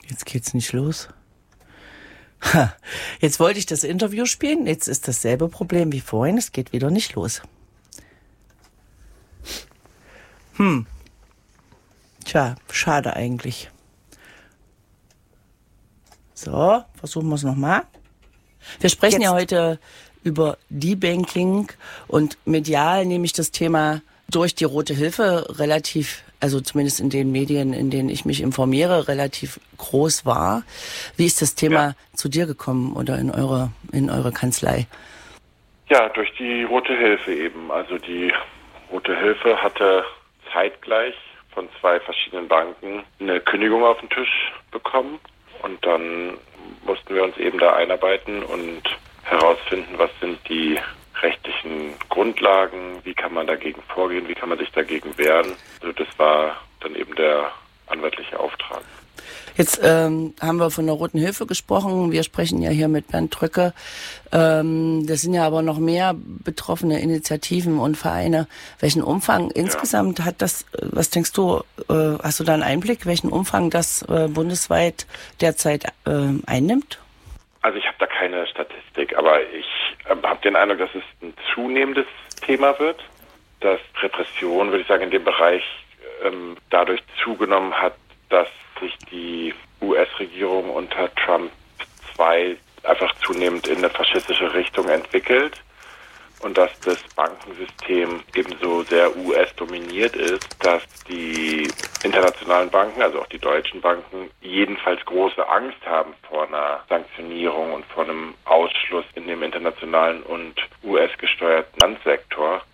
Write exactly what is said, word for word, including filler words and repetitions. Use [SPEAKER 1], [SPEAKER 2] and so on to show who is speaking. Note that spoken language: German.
[SPEAKER 1] Jetzt geht's nicht los. Ha, jetzt wollte ich das Interview spielen, jetzt ist dasselbe Problem wie vorhin, es geht wieder nicht los. Hm. Tja, schade eigentlich. So, versuchen wir es nochmal. Wir sprechen jetzt ja heute über Debanking und medial nehme ich das Thema durch die Rote Hilfe relativ, also zumindest in den Medien, in denen ich mich informiere, relativ groß wahr. Wie ist das Thema ja. zu dir gekommen oder in eure, in eure Kanzlei?
[SPEAKER 2] Ja, durch die Rote Hilfe eben. Also die Rote Hilfe hatte zeitgleich von zwei verschiedenen Banken eine Kündigung auf den Tisch bekommen. Und dann mussten wir uns eben da einarbeiten und herausfinden, was sind die rechtlichen Grundlagen, wie kann man dagegen vorgehen, wie kann man sich dagegen wehren. Also das war dann eben der anwaltliche Auftrag.
[SPEAKER 1] Jetzt ähm, haben wir von der Roten Hilfe gesprochen. Wir sprechen ja hier mit Bernd Tröcke. Ähm, das sind ja aber noch mehr betroffene Initiativen und Vereine. Welchen Umfang ja. insgesamt hat das, was denkst du, äh, hast du da einen Einblick, welchen Umfang das äh, bundesweit derzeit äh, einnimmt?
[SPEAKER 2] Also ich habe da keine Statistik, aber ich äh, habe den Eindruck, dass es ein zunehmendes Thema wird, dass Repression, würde ich sagen, in dem Bereich ähm, dadurch zugenommen hat, dass sich die U S-Regierung unter Trump zwei einfach zunehmend in eine faschistische Richtung entwickelt und dass das Bankensystem ebenso sehr U S-dominiert ist, dass die internationalen Banken, also auch die deutschen Banken, jedenfalls große Angst haben vor einer Sanktionierung und vor einem Ausschluss in dem internationalen und U S-gesteuerten Finanzsektor.